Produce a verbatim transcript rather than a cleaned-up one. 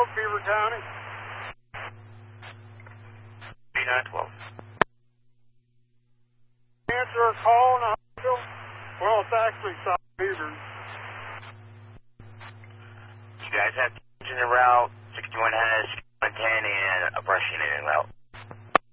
Beaver County. B nine twelve. Answer a call in the hospital? Well, it's actually South Beaver. You guys have engine en route, sixty-one has, one ten, and a brushing in route.